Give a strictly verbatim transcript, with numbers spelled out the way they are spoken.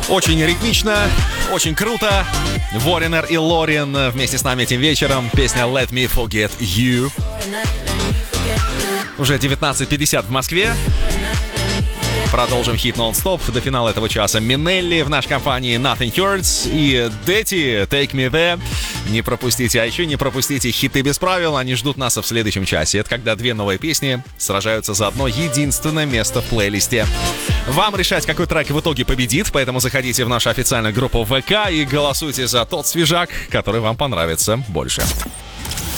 Очень ритмично, очень круто. Воринер и Лорин вместе с нами этим вечером. Песня Let Me Forget You. Уже девятнадцать пятьдесят в Москве. Продолжим хит нон-стоп до финала этого часа. Минелли в нашей компании Nothing Hurts и Дети Take Me There. Не пропустите, а еще не пропустите хиты без правил. Они ждут нас в следующем часе. Это когда две новые песни сражаются за одно единственное место в плейлисте. Вам решать, какой трек в итоге победит, поэтому заходите в нашу официальную группу ВК и голосуйте за тот свежак, который вам понравится больше.